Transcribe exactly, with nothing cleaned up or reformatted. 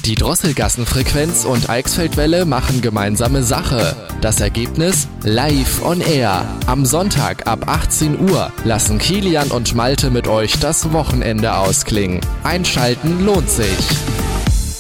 Die Drosselgassenfrequenz und Eichsfeldwelle machen gemeinsame Sache. Das Ergebnis? Live on Air. Am Sonntag ab achtzehn Uhr lassen Kilian und Malte mit euch das Wochenende ausklingen. Einschalten lohnt sich.